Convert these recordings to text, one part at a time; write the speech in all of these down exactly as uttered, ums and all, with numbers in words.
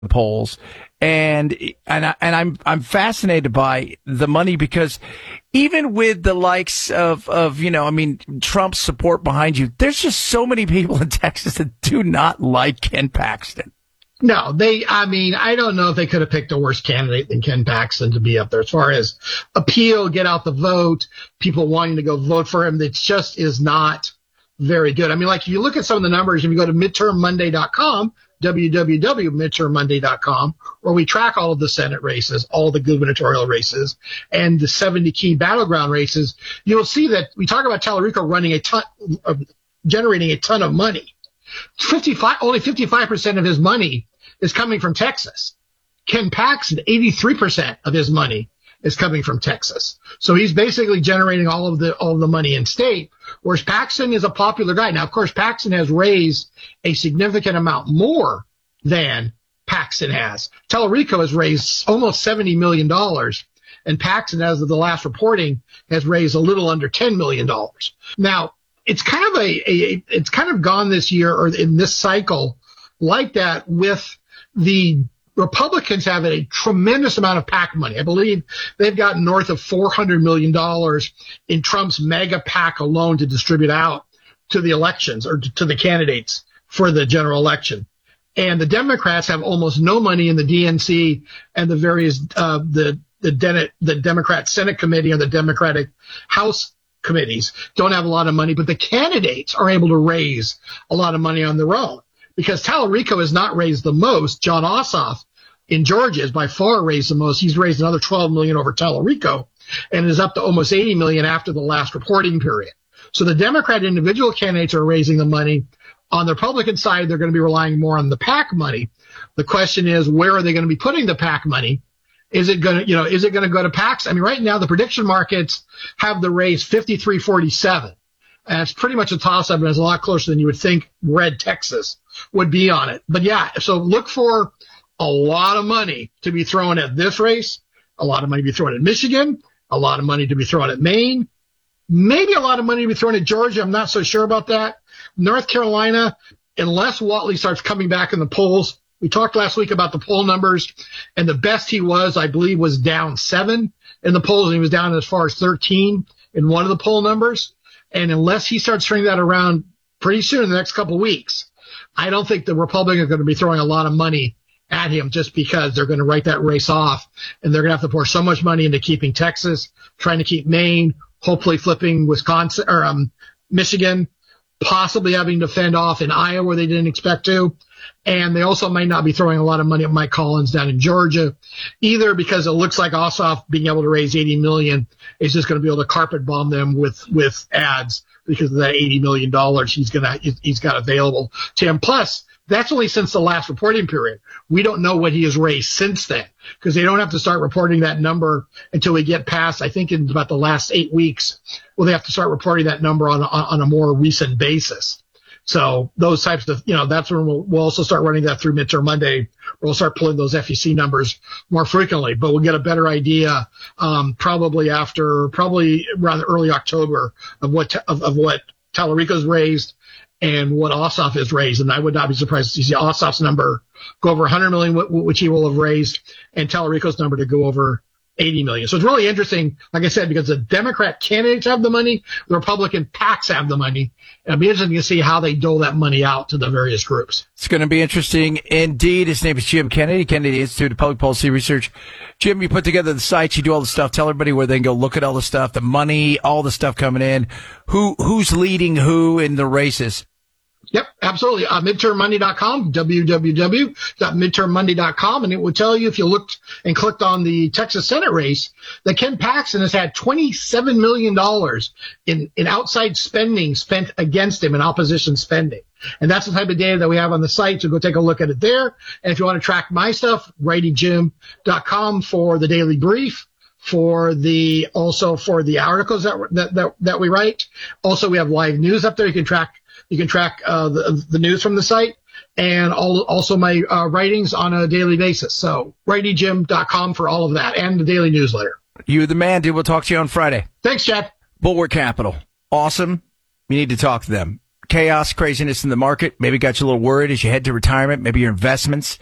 the polls. And and I, and I'm I'm fascinated by the money because even with the likes of of you know I mean Trump's support behind you, there's just so many people in Texas that do not like Ken Paxton. No, they, I mean, I don't know if they could have picked a worse candidate than Ken Paxton to be up there as far as appeal, get out the vote, people wanting to go vote for him. It just is not very good. I mean, like if you look at some of the numbers, if you go to midterm monday dot com, w w w dot midterm monday dot com, where we track all of the Senate races, all the gubernatorial races, and the seventy key battleground races, you'll see that we talk about Tallarico running a ton, uh, generating a ton of money. fifty-five, only fifty-five percent of his money is coming from Texas. Ken Paxton, eighty-three percent of his money is coming from Texas. So he's basically generating all of the all of the money in state, whereas Paxton is a popular guy. Now, of course, Paxton has raised a significant amount more than Paxton has. Tallarico has raised almost seventy million dollars, and Paxton, as of the last reporting, has raised a little under ten million dollars. Now, it's kind of a, a it's kind of gone this year or in this cycle like that with the Republicans having a tremendous amount of PAC money. I believe they've gotten north of four hundred million dollars in Trump's mega PAC alone to distribute out to the elections or to the candidates for the general election. And the Democrats have almost no money in the D N C and the various, uh, the, the, Den- the Democrat Senate committee and the Democratic House committees don't have a lot of money, but the candidates are able to raise a lot of money on their own. Because Tallarico has not raised the most. John Ossoff in Georgia has by far raised the most. He's raised another twelve million dollars over Tallarico and is up to almost eighty million dollars after the last reporting period. So the Democrat individual candidates are raising the money. On the Republican side, they're going to be relying more on the PAC money. The question is, where are they going to be putting the PAC money? Is it going to, you know, is it going to go to PACs? I mean, right now the prediction markets have the race fifty-three forty-seven. And it's pretty much a toss-up, and it's a lot closer than you would think red Texas would be on it. But yeah, so look for a lot of money to be thrown at this race, a lot of money to be thrown at Michigan, a lot of money to be thrown at Maine, maybe a lot of money to be thrown at Georgia. I'm not so sure about that. North Carolina, unless Whatley starts coming back in the polls. We talked last week about the poll numbers, and the best he was, I believe, was down seven in the polls, and he was down as far as thirteen in one of the poll numbers. And unless he starts turning that around pretty soon in the next couple of weeks, I don't think the Republicans are going to be throwing a lot of money at him just because they're going to write that race off. And they're going to have to pour so much money into keeping Texas, trying to keep Maine, hopefully flipping Wisconsin or um, Michigan, possibly having to fend off in Iowa where they didn't expect to. And they also might not be throwing a lot of money at Mike Collins down in Georgia either, because it looks like Ossoff being able to raise eighty million dollars is just going to be able to carpet bomb them with, with ads because of that eighty million dollars he's going to, he's got available to him. Plus, that's only since the last reporting period. We don't know what he has raised since then because they don't have to start reporting that number until we get past, I think in about the last eight weeks, well, they have to start reporting that number on, on, on a more recent basis. So those types of, you know, that's when we'll, we'll also start running that through Midterm Monday. We'll start pulling those F E C numbers more frequently, but we'll get a better idea, um, probably after, probably around early October of what, of, of what Tallarico's raised and what Ossoff has raised. And I would not be surprised to see Ossoff's number go over one hundred million, which he will have raised, and Tallarico's number to go over eighty million. So it's really interesting, like I said, because the Democrat candidates have the money, the Republican PACs have the money. It'll be interesting to see how they dole that money out to the various groups. It's going to be interesting indeed. His name is Jim Kennedy, Kennedy Institute of Public Policy Research. Jim, you put together the sites, you do all the stuff. Tell everybody where they can go look at all the stuff, the money, all the stuff coming in. Who who's leading who in the races? Yep, absolutely. Uh, midterm monday dot com, w w w dot midterm monday dot com, and it will tell you if you looked and clicked on the Texas Senate race that Ken Paxton has had twenty-seven million dollars in, in outside spending spent against him in opposition spending. And that's the type of data that we have on the site, so go take a look at it there. And if you want to track my stuff, righty jim dot com for the daily brief. For the, also for the articles that, that, that, that we write. Also, we have live news up there. You can track, you can track, uh, the, the news from the site and all, also my, uh, writings on a daily basis. So righty jim dot com for all of that and the daily newsletter. You're the man, dude. We'll talk to you on Friday. Thanks, Chad. Bulwark Capital. Awesome. We need to talk to them. Chaos, craziness in the market. Maybe got you a little worried as you head to retirement. Maybe your investments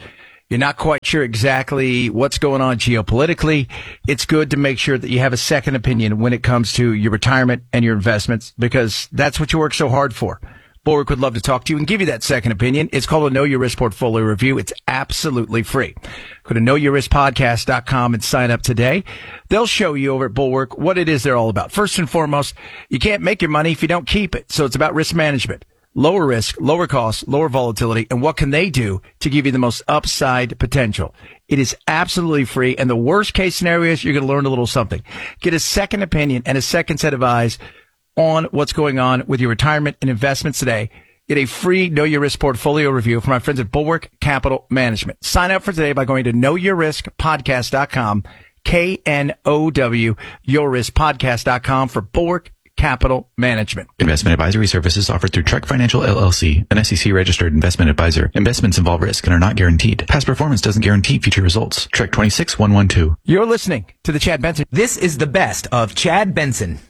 you're not quite sure exactly what's going on geopolitically, it's good to make sure that you have a second opinion when it comes to your retirement and your investments, because that's what you work so hard for. Bulwark would love to talk to you and give you that second opinion. It's called a Know Your Risk Portfolio Review. It's absolutely free. Go to know your risk podcast dot com and sign up today. They'll show you over at Bulwark what it is they're all about. First and foremost, you can't make your money if you don't keep it. So it's about risk management. Lower risk, lower cost, lower volatility, and what can they do to give you the most upside potential? It is absolutely free, and the worst case scenario is you're going to learn a little something. Get a second opinion and a second set of eyes on what's going on with your retirement and investments today. Get a free Know Your Risk Portfolio Review from my friends at Bulwark Capital Management. Sign up for today by going to know your risk podcast dot com, K N O W, your risk podcast dot com for Bulwark Capital Management. Investment advisory services offered through Trek Financial L L C, an S E C-registered investment advisor. Investments involve risk and are not guaranteed. Past performance doesn't guarantee future results. Trek twenty-six one one two. You're listening to the Chad Benson. This is the best of Chad Benson.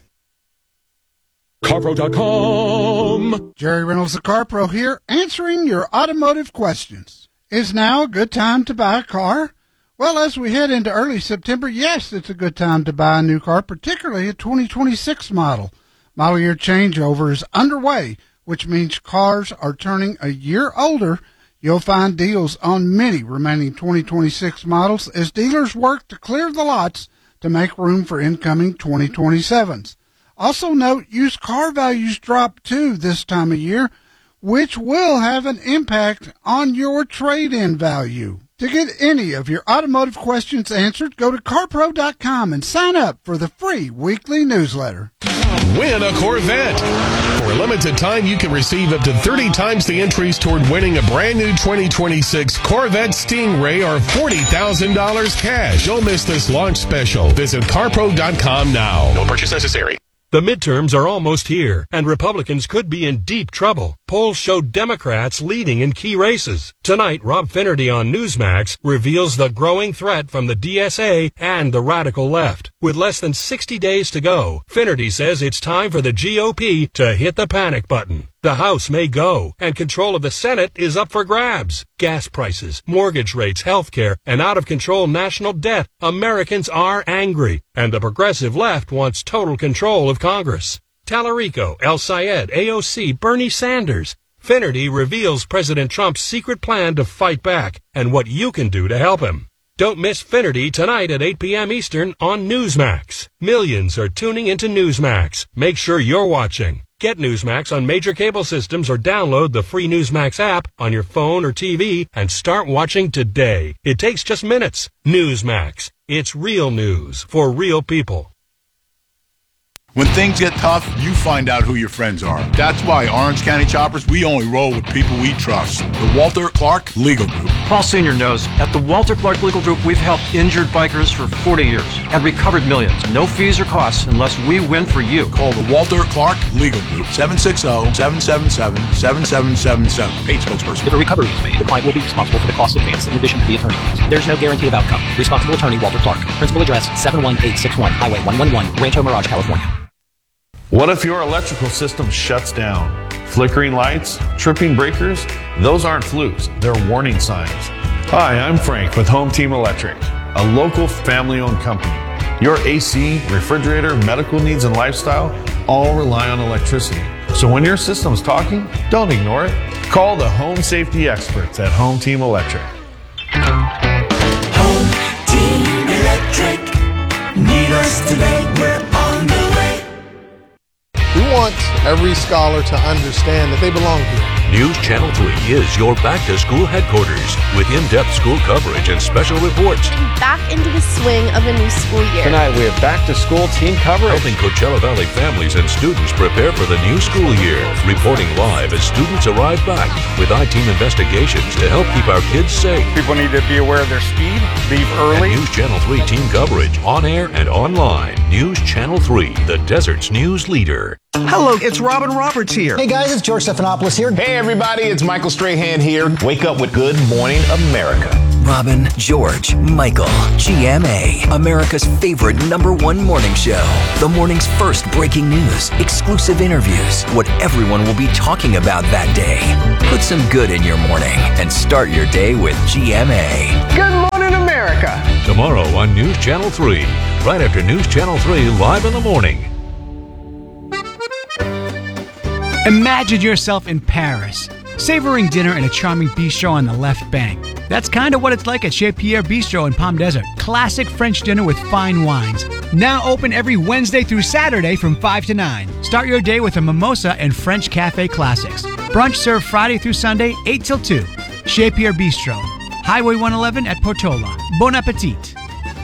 CarPro dot com. Jerry Reynolds, the CarPro here, answering your automotive questions. Is now a good time to buy a car? Well, as we head into early September, yes, it's a good time to buy a new car, particularly a twenty twenty-six model. Model year changeover is underway, which means cars are turning a year older. You'll find deals on many remaining twenty twenty-six models as dealers work to clear the lots to make room for incoming twenty twenty-sevens. Also note, used car values drop too this time of year, which will have an impact on your trade-in value. To get any of your automotive questions answered, go to CarPro dot com and sign up for the free weekly newsletter. Win a Corvette. For a limited time, you can receive up to thirty times the entries toward winning a brand new twenty twenty-six Corvette Stingray or forty thousand dollars cash. Don't miss this launch special. Visit CarPro dot com now. No purchase necessary. The midterms are almost here, and Republicans could be in deep trouble. Polls show Democrats leading in key races. Tonight, Rob Finnerty on Newsmax reveals the growing threat from the D S A and the radical left. With less than sixty days to go, Finnerty says it's time for the G O P to hit the panic button. The House may go, and control of the Senate is up for grabs. Gas prices, mortgage rates, health care, and out-of-control national debt. Americans are angry, and the progressive left wants total control of Congress. Tallarico, El Sayed, A O C, Bernie Sanders. Finnerty reveals President Trump's secret plan to fight back, and what you can do to help him. Don't miss Finnerty tonight at eight p.m. Eastern on Newsmax. Millions are tuning into Newsmax. Make sure you're watching. Get Newsmax on major cable systems or download the free Newsmax app on your phone or T V and start watching today. It takes just minutes. Newsmax. It's real news for real people. When things get tough, you find out who your friends are. That's why Orange County Choppers, we only roll with people we trust. The Walter Clark Legal Group. Paul Senior knows at the Walter Clark Legal Group, we've helped injured bikers for forty years and recovered millions. No fees or costs unless we win for you. Call the Walter Clark Legal Group, seven six zero, seven seven seven, seven seven seven seven. Paid spokesperson. If a recovery is made, the client will be responsible for the costs advanced in addition to the attorney fees. There's no guarantee of outcome. Responsible attorney Walter Clark. Principal address seven one eight six one, Highway one eleven, Rancho Mirage, California. What if your electrical system shuts down? Flickering lights, tripping breakers, those aren't flukes, they're warning signs. Hi, I'm Frank with Home Team Electric, a local family-owned company. Your A C, refrigerator, medical needs, and lifestyle all rely on electricity. So when your system's talking, don't ignore it. Call the home safety experts at Home Team Electric. Home Team Electric. Need us today, we're on the way. We want every scholar to understand that they belong here. News Channel three is your back-to-school headquarters with in-depth school coverage and special reports. Back into the swing of a new school year. Tonight we have back-to-school team coverage. Helping Coachella Valley families and students prepare for the new school year. Reporting live as students arrive back with I-Team investigations to help keep our kids safe. People need to be aware of their speed, leave early. And News Channel three team coverage on air and online. News Channel three, the desert's news leader. Hello, it's Robin Roberts here. Hey guys, it's George Stephanopoulos here. Hey everybody, it's Michael Strahan here. Wake up with Good Morning America. Robin, George, Michael, G M A, America's favorite number one morning show. The morning's first breaking news, exclusive interviews, what everyone will be talking about that day. Put some good in your morning and start your day with G M A. Good Morning America. Tomorrow on News Channel three, right after News Channel three Live in the Morning. Imagine yourself in Paris, savoring dinner in a charming bistro on the left bank. That's kind of what it's like at Chez Pierre Bistro in Palm Desert. Classic French dinner with fine wines. Now open every Wednesday through Saturday from five to nine. Start your day with a mimosa and French cafe classics. Brunch served Friday through Sunday, eight till two. Chez Pierre Bistro, Highway one eleven at Portola. Bon appetit.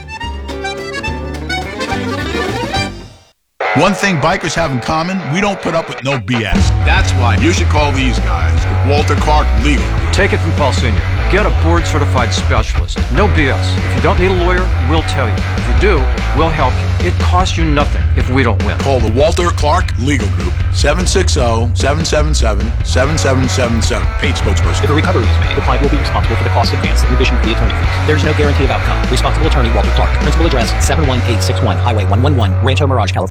One thing bikers have in common, we don't put up with no B S. That's why you should call these guys, Walter Clark Legal. Take it from Paul Senior Get a board-certified specialist. No B S. If you don't need a lawyer, we'll tell you. If you do, we'll help you. It costs you nothing if we don't win. Call the Walter Clark Legal Group, seven six zero, seven seven seven, seven seven seven seven. Paid spokesperson. If a recovery is made, the client will be responsible for the costs advanced in addition to the attorney fees. There is no guarantee of outcome. Responsible attorney Walter Clark. Principal address seven one eight six one Highway one eleven, Rancho Mirage, California.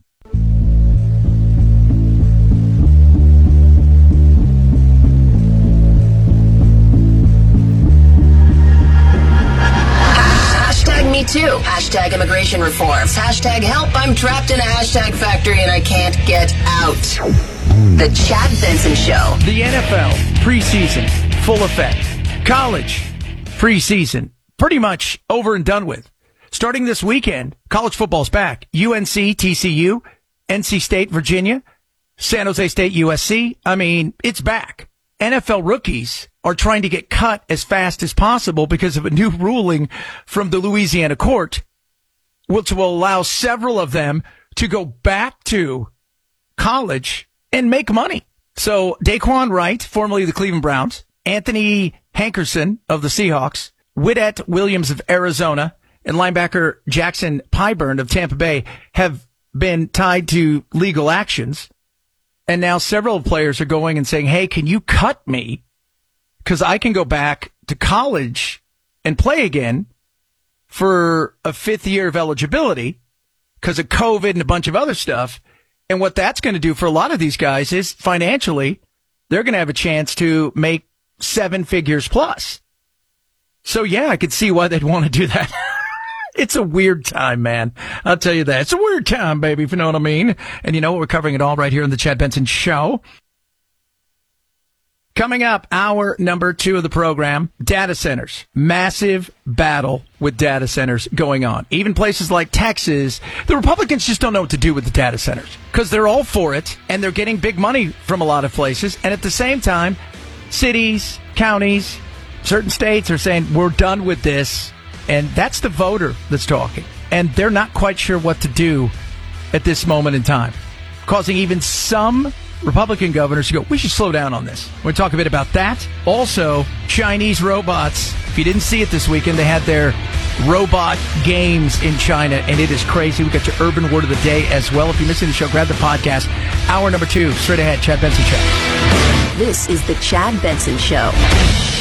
Me too. Hashtag immigration reforms. Hashtag help. I'm trapped in a hashtag factory and I can't get out. The Chad Benson Show. The N F L preseason, full effect. College preseason, pretty much over and done with. Starting this weekend, college football's back. U N C, T C U, N C State, Virginia, San Jose State, U S C. I mean, it's back. N F L rookies are trying to get cut as fast as possible because of a new ruling from the Louisiana court, which will allow several of them to go back to college and make money. So Daquan Wright, formerly of the Cleveland Browns, Anthony Hankerson of the Seahawks, Widett Williams of Arizona, and linebacker Jackson Pyburn of Tampa Bay have been tied to legal actions. And now several players are going and saying, hey, can you cut me? Because I can go back to college and play again for a fifth year of eligibility because of COVID and a bunch of other stuff. And what that's going to do for a lot of these guys is financially, they're going to have a chance to make seven figures plus. So, yeah, I could see why they'd want to do that. It's a weird time, man. I'll tell you that. It's a weird time, baby, if you know what I mean. And you know what? We're covering it all right here in the Chad Benson Show. Coming up, hour number two of the program, data centers. Massive battle with data centers going on. Even places like Texas, the Republicans just don't know what to do with the data centers because they're all for it and they're getting big money from a lot of places. And at the same time, cities, counties, certain states are saying, we're done with this. And that's the voter that's talking. And they're not quite sure what to do at this moment in time, causing even some Republican governors to go, we should slow down on this. We're going to talk a bit about that. Also, Chinese robots. If you didn't see it this weekend, they had their robot games in China, and it is crazy. We got your urban word of the day as well. If you're missing the show, grab the podcast. Hour number two, straight ahead, Chad Benson Show. This is the Chad Benson Show.